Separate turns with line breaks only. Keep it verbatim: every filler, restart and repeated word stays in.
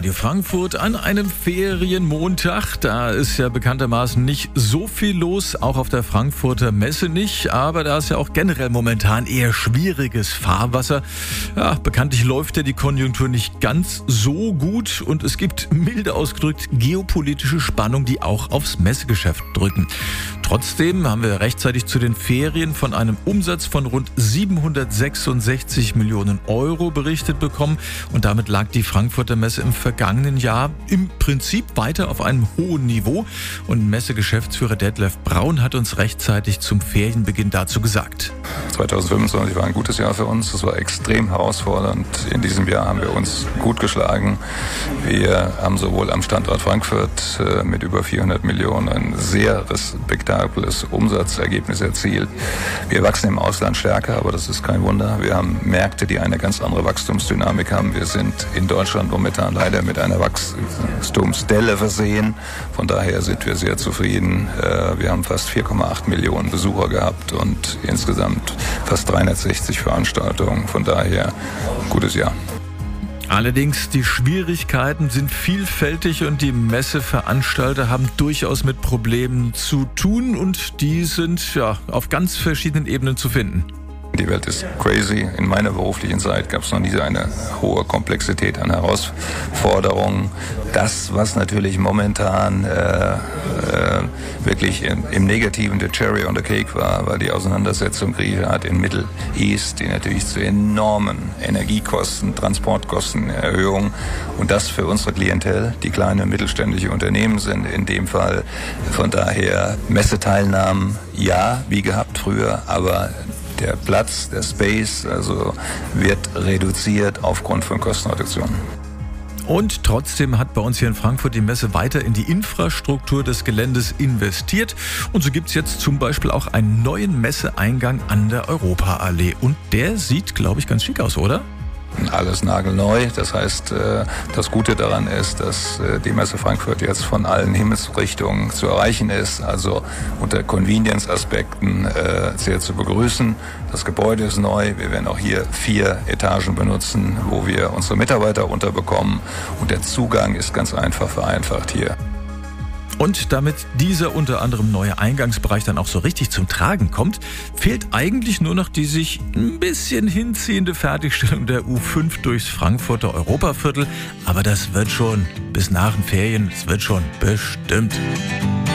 Radio Frankfurt an einem Ferienmontag. Da ist ja bekanntermaßen nicht so viel los, auch auf der Frankfurter Messe nicht. Aber da ist ja auch generell momentan eher schwieriges Fahrwasser. Ja, bekanntlich läuft ja die Konjunktur nicht ganz so gut und es gibt milde ausgedrückt geopolitische Spannungen, die auch aufs Messegeschäft drücken. Trotzdem haben wir rechtzeitig zu den Ferien von einem Umsatz von rund siebenhundertsechsundsechzig Millionen Euro berichtet bekommen und damit lag die Frankfurter Messe im vergangenen Jahr im Prinzip weiter auf einem hohen Niveau und Messegeschäftsführer Detlef Braun hat uns rechtzeitig zum Ferienbeginn dazu gesagt.
zwanzig fünfundzwanzig war ein gutes Jahr für uns, es war extrem herausfordernd. In diesem Jahr haben wir uns gut geschlagen. Wir haben sowohl am Standort Frankfurt äh, mit über vierhundert Millionen ein sehr respektables Umsatzergebnis erzielt. Wir wachsen im Ausland stärker, aber das ist kein Wunder. Wir haben Märkte, die eine ganz andere Wachstumsdynamik haben. Wir sind in Deutschland momentan leider mit einer Wachstumsdelle versehen. Von daher sind wir sehr zufrieden. Wir haben fast vier Komma acht Millionen Besucher gehabt und insgesamt fast dreihundertsechzig Veranstaltungen. Von daher gutes Jahr.
Allerdings, die Schwierigkeiten sind vielfältig und die Messeveranstalter haben durchaus mit Problemen zu tun und die sind ja auf ganz verschiedenen Ebenen zu finden.
Die Welt ist crazy. In meiner beruflichen Zeit gab es noch nie eine hohe Komplexität an Herausforderungen. Das, was natürlich momentan äh, äh, wirklich im, im Negativen der Cherry on the Cake war, war die Auseinandersetzung Griechenland in Middle East, die natürlich zu enormen Energiekosten, Transportkostenerhöhungen und das für unsere Klientel, die kleine und mittelständische Unternehmen sind in dem Fall. Von daher Messeteilnahmen, ja, wie gehabt früher, aber der Platz, der Space, also wird reduziert aufgrund von Kostenreduktionen.
Und trotzdem hat bei uns hier in Frankfurt die Messe weiter in die Infrastruktur des Geländes investiert. Und so gibt es jetzt zum Beispiel auch einen neuen Messeeingang an der Europaallee. Und der sieht, glaube ich, ganz schick aus, oder?
Alles nagelneu. Das heißt, das Gute daran ist, dass die Messe Frankfurt jetzt von allen Himmelsrichtungen zu erreichen ist, also unter Convenience-Aspekten sehr zu begrüßen. Das Gebäude ist neu. Wir werden auch hier vier Etagen benutzen, wo wir unsere Mitarbeiter unterbekommen. Und der Zugang ist ganz einfach vereinfacht hier.
Und damit dieser unter anderem neue Eingangsbereich dann auch so richtig zum Tragen kommt, fehlt eigentlich nur noch die sich ein bisschen hinziehende Fertigstellung der U fünf durchs Frankfurter Europaviertel. Aber das wird schon bis nach den Ferien, es wird schon bestimmt.